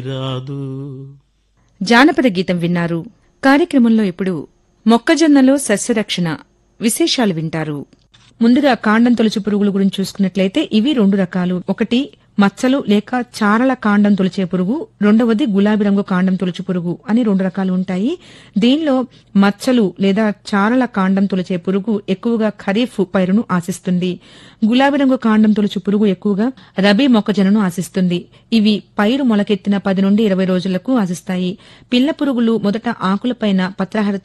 రాదు. జానపద గీతం విన్నారు. కార్యక్రమంలో ఇప్పుడు మొక్కజొన్నలో సస్యరక్షణ విశేషాలు వింటారు. ముందుగా కాండం తొలచు పురుగుల గురించి చూసుకున్నట్లయితే ఇవి 2 రకాలు. ఒకటి మచ్చలు లేక చారల కాండం తొలిచే పురుగు, రెండవది గులాబీ రంగు కాండం తొలచు పురుగు అని 2 రకాలు ఉంటాయి. దీనిలో మచ్చలు లేదా చారల కాండం తొలిచే పురుగు ఎక్కువగా ఖరీఫ్ పైరును ఆశిస్తుంది. గులాబీ రంగు కాండం తొలచు పురుగు ఎక్కువగా రబీ మొక్కజొన్నను ఆశిస్తుంది. ఇవి పైరు మొలకెత్తిన 10 నుండి 20 రోజులకు ఆశిస్తాయి. పిల్ల పురుగులు మొదట ఆకులపైన పత్రహరిత